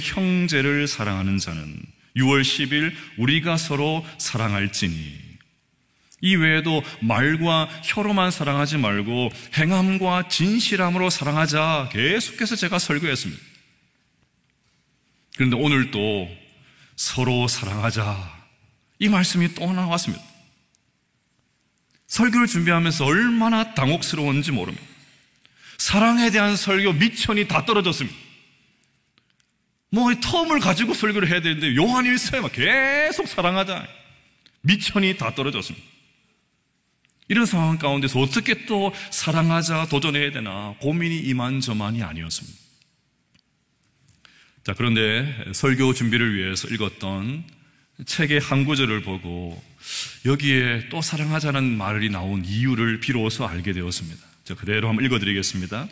형제를 사랑하는 자는 6월 10일 우리가 서로 사랑할지니. 이 외에도 말과 혀로만 사랑하지 말고 행함과 진실함으로 사랑하자 계속해서 제가 설교했습니다. 그런데 오늘 또 서로 사랑하자 이 말씀이 또 나왔습니다. 설교를 준비하면서 얼마나 당혹스러웠는지 모릅니다. 사랑에 대한 설교 미천이 다 떨어졌습니다. 텀을 가지고 설교를 해야 되는데 요한일서에 계속 사랑하자 미천이 다 떨어졌습니다. 이런 상황 가운데서 어떻게 또 사랑하자 도전해야 되나 고민이 이만저만이 아니었습니다. 자, 그런데 설교 준비를 위해서 읽었던 책의 한 구절을 보고 여기에 또 사랑하자는 말이 나온 이유를 비로소 알게 되었습니다. 자, 그대로 한번 읽어드리겠습니다.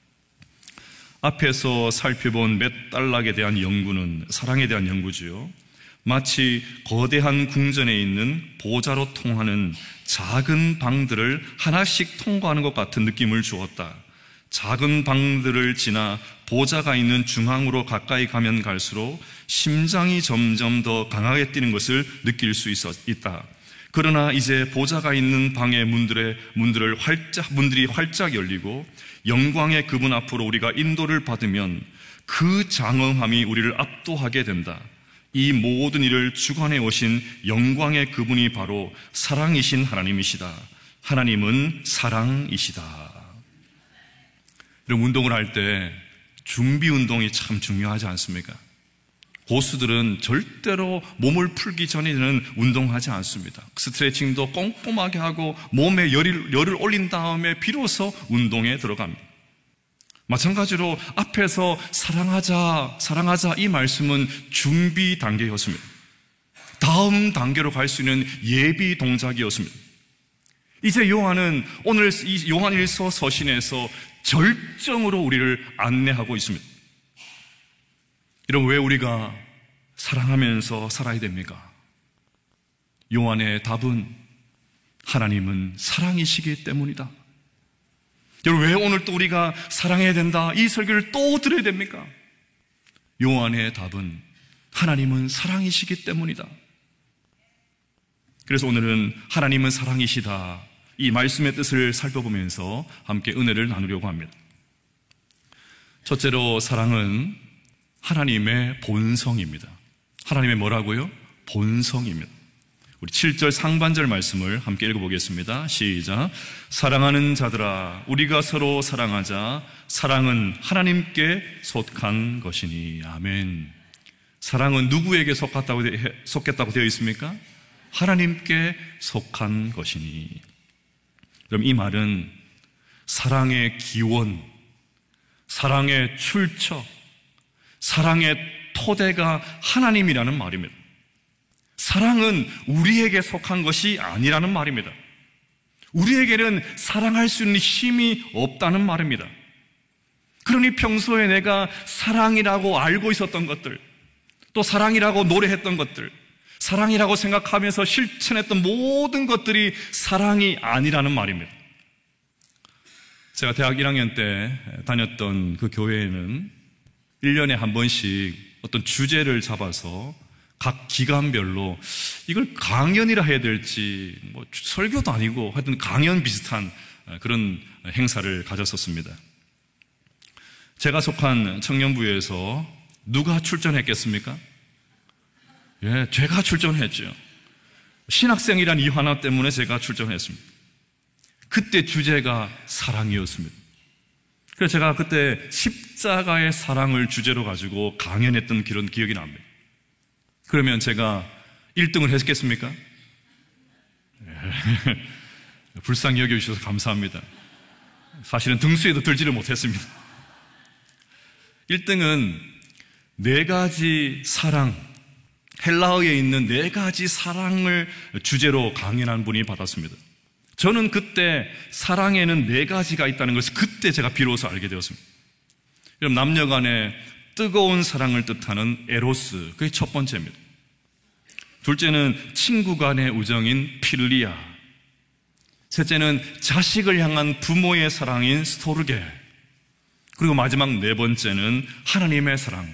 앞에서 살펴본 메달락에 대한 연구는 사랑에 대한 연구지요. 마치 거대한 궁전에 있는 보좌로 통하는 작은 방들을 하나씩 통과하는 것 같은 느낌을 주었다. 작은 방들을 지나 보좌가 있는 중앙으로 가까이 가면 갈수록 심장이 점점 더 강하게 뛰는 것을 느낄 수 있다. 그러나 이제 보좌가 있는 방의 문들이 활짝 열리고 영광의 그분 앞으로 우리가 인도를 받으면 그 장엄함이 우리를 압도하게 된다. 이 모든 일을 주관해 오신 영광의 그분이 바로 사랑이신 하나님이시다. 하나님은 사랑이시다. 이런 운동을 할 때 준비 운동이 참 중요하지 않습니까? 고수들은 절대로 몸을 풀기 전에는 운동하지 않습니다. 스트레칭도 꼼꼼하게 하고 몸에 열을 올린 다음에 비로소 운동에 들어갑니다. 마찬가지로 앞에서 사랑하자 이 말씀은 준비 단계였습니다. 다음 단계로 갈 수 있는 예비 동작이었습니다. 이제 요한은 오늘 이 요한일서 서신에서 절정으로 우리를 안내하고 있습니다. 여러분, 왜 우리가 사랑하면서 살아야 됩니까? 요한의 답은 하나님은 사랑이시기 때문이다. 여러분, 왜 오늘 또 우리가 사랑해야 된다 이 설교를 또 들어야 됩니까? 요한의 답은 하나님은 사랑이시기 때문이다. 그래서 오늘은 하나님은 사랑이시다 이 말씀의 뜻을 살펴보면서 함께 은혜를 나누려고 합니다. 첫째로 사랑은 하나님의 본성입니다. 하나님의 뭐라고요? 본성입니다. 우리 7절 상반절 말씀을 함께 읽어보겠습니다. 시작. 사랑하는 자들아 우리가 서로 사랑하자. 사랑은 하나님께 속한 것이니. 아멘. 사랑은 누구에게 속했다고 되어 있습니까? 하나님께 속한 것이니. 그럼 이 말은 사랑의 기원, 사랑의 출처, 사랑의 토대가 하나님이라는 말입니다. 사랑은 우리에게 속한 것이 아니라는 말입니다. 우리에게는 사랑할 수 있는 힘이 없다는 말입니다. 그러니 평소에 내가 사랑이라고 알고 있었던 것들, 또 사랑이라고 노래했던 것들, 사랑이라고 생각하면서 실천했던 모든 것들이 사랑이 아니라는 말입니다. 제가 대학 1학년 때 다녔던 그 교회에는 1년에 한 번씩 어떤 주제를 잡아서 각 기간별로 이걸 강연이라 해야 될지 설교도 아니고 하여튼 강연 비슷한 그런 행사를 가졌었습니다. 제가 속한 청년부에서 누가 출전했겠습니까? 예, 제가 출전했죠. 신학생이란 이 하나 때문에 제가 출전했습니다. 그때 주제가 사랑이었습니다. 그래서 제가 그때 십자가의 사랑을 주제로 가지고 강연했던 그런 기억이 납니다. 그러면 제가 1등을 했겠습니까? 예, 불쌍히 여겨주셔서 감사합니다. 사실은 등수에도 들지를 못했습니다. 1등은 4가지 사랑, 헬라어에 있는 4가지 사랑을 주제로 강연한 분이 받았습니다. 저는 그때 사랑에는 4가지가 있다는 것을 그때 제가 비로소 알게 되었습니다. 그럼 남녀 간의 뜨거운 사랑을 뜻하는 에로스, 그게 첫 번째입니다. 둘째는 친구 간의 우정인 필리아. 셋째는 자식을 향한 부모의 사랑인 스토르게. 그리고 마지막 4번째는 하나님의 사랑,